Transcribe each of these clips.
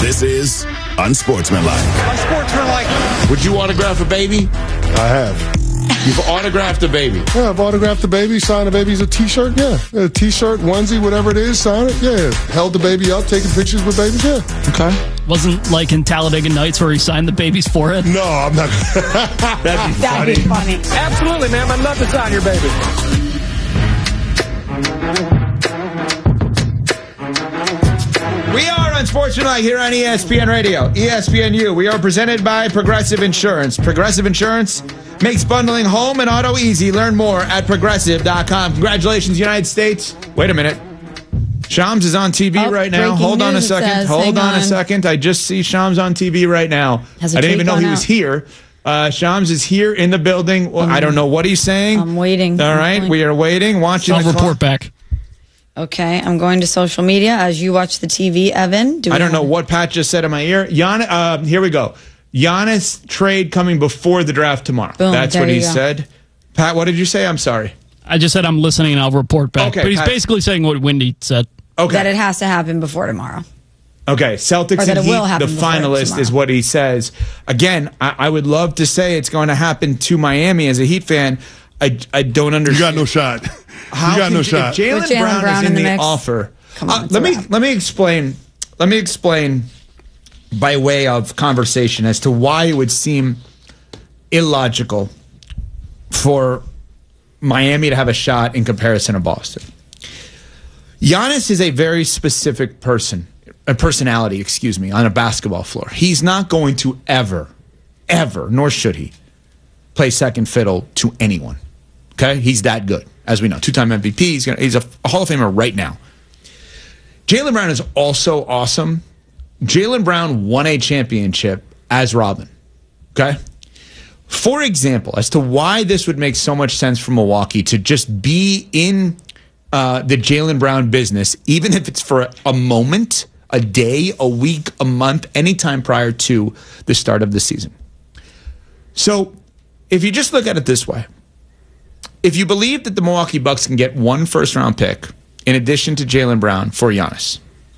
This is Unsportsmanlike. Unsportsmanlike. Would you autograph a baby? I have. You've autographed a baby? Yeah, I've autographed the baby, signed the baby's a T-shirt, yeah. A T-shirt, onesie, whatever it is, sign it, yeah. Held the baby up, taking pictures with babies, yeah. Okay. Wasn't like in Talladega Nights where he signed the baby's forehead? No, I'm not. That'd be funny. Absolutely, ma'am. I'd love to sign your baby. We are Unsportsmanlike here on ESPN Radio, ESPNU. We are presented by Progressive Insurance. Progressive Insurance makes bundling home and auto easy. Learn more at Progressive.com. Congratulations, United States. Wait a minute. Shams is on TV right now. Hold on a second. Hold on a second. I just see Shams on TV right now. I didn't even know he was here. Shams is here in the building. Well, I don't know what he's saying. I'm waiting. All right, we are waiting. Watching. I'll report back. Okay, I'm going to social media as you watch the TV, Evan. I don't know what Pat just said in my ear. Here we go. Giannis trade coming before the draft tomorrow. Boom, that's what he said. Pat, what did you say? I'm sorry. I just said I'm listening and I'll report back. Okay, but he's Pat. basically saying what Wendy said. Okay. That it has to happen before tomorrow. Okay, Celtics Or that and it will Heat, happen the before finalist tomorrow. is what he says. Again, I would love to say it's going to happen to Miami as a Heat fan. I don't understand. You got no shot. How you got can no shot. If With Jaylen Jaylen Brown is in the mix, offer. come on, it's let a me wrap. explain by way of conversation as to why it would seem illogical for Miami to have a shot in comparison to Boston. Giannis is a very specific personality, on a basketball floor. He's not going to ever, nor should he, play second fiddle to anyone. Okay? He's that good, as we know. Two-time MVP. He's a Hall of Famer right now. Jaylen Brown is also awesome. Jaylen Brown won a championship as Robin. Okay? For example, as to why this would make so much sense for Milwaukee to just be in the Jaylen Brown business, even if it's for a moment, a day, a week, a month, anytime prior to the start of the season. So, if you just look at it this way, if you believe that the Milwaukee Bucks can get one first-round pick in addition to Jaylen Brown for Giannis,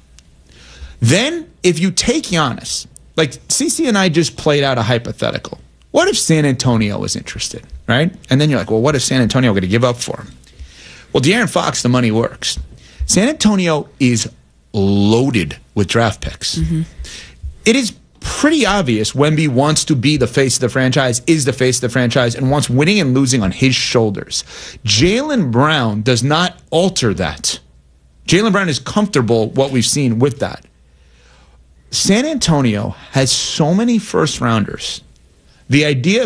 then if you take Giannis, like CC and I just played out a hypothetical. What if San Antonio was interested, right? And then you're like, well, what if San Antonio going to give up for him? Well, De'Aaron Fox, the money works. San Antonio is loaded with draft picks. Mm-hmm. It is pretty obvious Wemby wants to be the face of the franchise, is the face of the franchise, and wants winning and losing on his shoulders. Jaylen Brown does not alter that. Jaylen Brown is comfortable, what we've seen with that. San Antonio has so many first-rounders. The idea